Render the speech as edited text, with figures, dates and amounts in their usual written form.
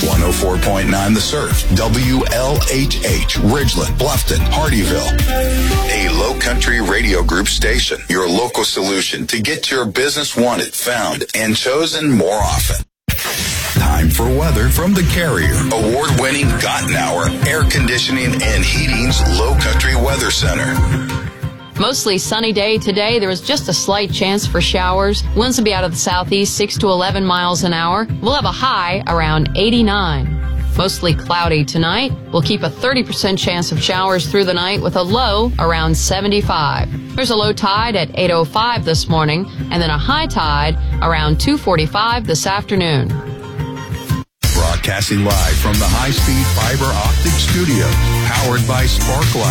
104.9 The Surf, WLHH, Ridgeland, Bluffton, Hardyville. A Low Country Radio Group station, your local solution to get your business wanted, found, and chosen more often. Time for weather from The Carrier, award-winning Gotten Hour, air conditioning and heating's Low Country Weather Center. Mostly sunny day today. There is just a slight chance for showers. Winds will be out of the southeast, 6 to 11 miles an hour. We'll have a high around 89. Mostly cloudy tonight. We'll keep a 30% chance of showers through the night with a low around 75. There's a low tide at 8:05 this morning and then a high tide around 2:45 this afternoon. Broadcasting live from the high-speed fiber optic studio, powered by Sparklight.